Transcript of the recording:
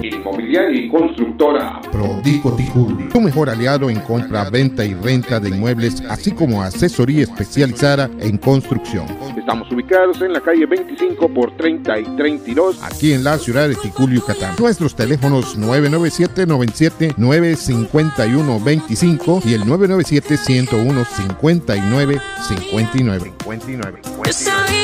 Inmobiliaria y constructora Prodico Ticul, tu mejor aliado en compra, venta y renta de inmuebles, así como asesoría especializada en construcción. Estamos ubicados en la calle 25 por 30 y 32, aquí en la ciudad de Ticul, Yucatán. Nuestros teléfonos 997-97-951-25 y el 997-101-59-59.